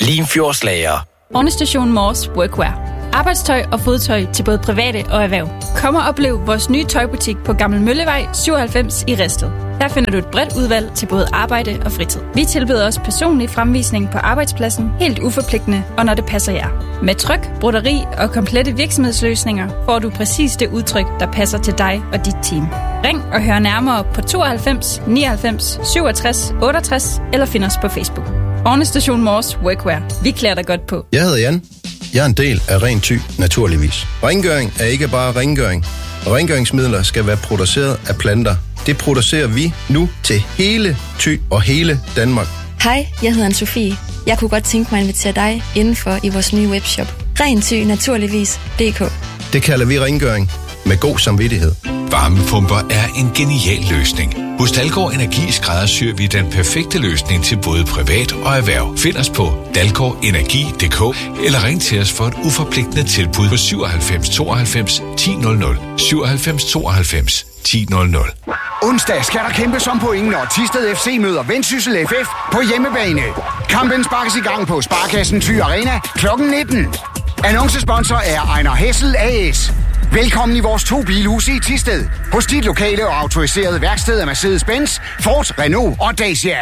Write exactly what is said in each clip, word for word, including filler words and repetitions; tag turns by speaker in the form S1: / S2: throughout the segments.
S1: Limfjordslager.
S2: Ornestation Mors Workwear. Arbejdstøj og fodtøj til både private og erhverv. Kom og oplev vores nye tøjbutik på Gammel Møllevej syvoghalvfems i Risted. Her finder du et bredt udvalg til både arbejde og fritid. Vi tilbyder også personlig fremvisning på arbejdspladsen, helt uforpligtende og når det passer jer. Med tryk, broderi og komplette virksomhedsløsninger får du præcis det udtryk, der passer til dig og dit team. Ring og hør nærmere på tooghalvfems nioghalvfems syvogtres otteogtres eller find os på Facebook. Ornestation Mors Workwear. Vi klæder dig godt på.
S3: Jeg hedder Jan. Jeg er en del af Ren Thy, naturligvis. Rengøring er ikke bare rengøring. Rengøringsmidler skal være produceret af planter. Det producerer vi nu til hele Thy og hele Danmark.
S4: Hej, jeg hedder Anne-Sophie. Jeg kunne godt tænke mig at invitere dig indenfor i vores nye webshop. Ren Thy, naturligvis punktum d k.
S3: Det kalder vi rengøring med god samvittighed.
S5: Varmepumper er en genial løsning. Hos Dalgaard Energi skræddersyr vi den perfekte løsning til både privat og erhverv. Find os på dalgaard energi punktum d k eller ring til os for et uforpligtende tilbud på syvoghalvfems tooghalvfems ti nul nul. syvoghalvfems tooghalvfems ti nul nul.
S6: Onsdag skal der kæmpes om point, når Thisted F C møder Vendsyssel F F på hjemmebane. Kampen sparkes i gang på Sparkassen Thy Arena klokken nitten. Annoncesponsor er Ejner Hessel A S. Velkommen i vores to bilhuse i Thisted. Hos dit lokale og autoriserede værksted af Mercedes-Benz, Ford, Renault og Dacia.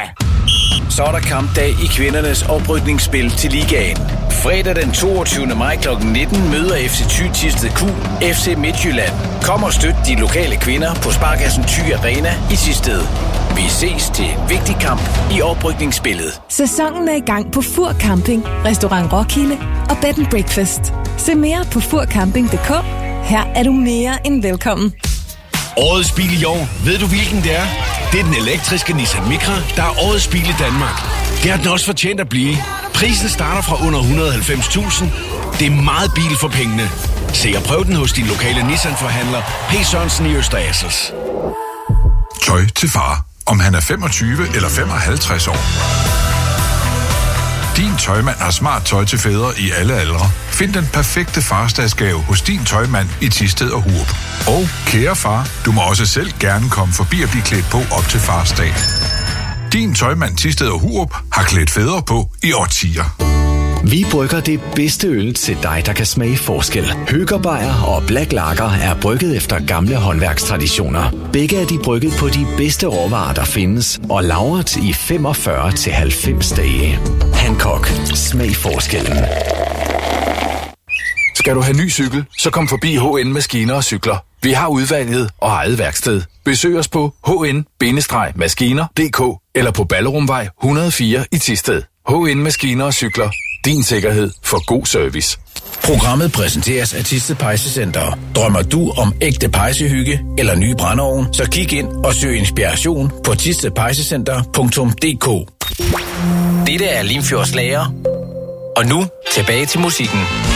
S1: Så er der kampdag i kvindernes oprykningsspil til ligaen. Fredag den toogtyvende maj klokken nitten møder F C Thy Thisted Q F C Midtjylland. Kom og støt de lokale kvinder på Sparkassen Thy Arena i Thisted. Vi ses til en vigtig kamp i oprykningsspillet.
S7: Sæsonen er i gang på Fur Camping, Restaurant Roskilde og Bed and Breakfast. Se mere på fur camping punktum d k. Her er du mere end velkommen.
S8: Årets bil i år. Ved du, hvilken det er? Det er den elektriske Nissan Micra, der er årets bil i Danmark. Det har den også fortjent at blive. Prisen starter fra under et hundrede og halvfems tusind. Det er meget bil for pengene. Se og prøv den hos din lokale Nissan-forhandler, P. Sørensen i Øster Assels.
S9: Tøj til far. Om han er femogtyve eller femoghalvtreds år. Din tøjmand har smart tøj til fædre i alle aldre. Find den perfekte farsdagsgave hos din tøjmand i Thisted og Hurup. Og kære far, du må også selv gerne komme forbi og blive klædt på op til farsdag. Din tøjmand Thisted og Hurup har klædt fædre på i årtier.
S10: Vi brygger det bedste øl til dig, der kan smage forskel. Høger Beyer og Black Lager er brygget efter gamle håndværkstraditioner. Begge er de brygget på de bedste råvarer, der findes, og lagret i femogfyrre til halvfems dage. Hancock. Smag forskellen.
S11: Skal du have ny cykel, så kom forbi H N Maskiner og Cykler. Vi har udvalget og eget værksted. Besøg os på h n maskiner punktum d k eller på Ballerumvej et hundrede og fire i Thisted. H N Maskiner og Cykler. Din sikkerhed for god service.
S1: Programmet præsenteres af Thisted Pejsecenter. Drømmer du om ægte pejsehygge eller ny brændeovn, så kig ind og søg inspiration på thisted pejsecenter punktum d k. Dette er Limfjordslager. Og nu tilbage til musikken.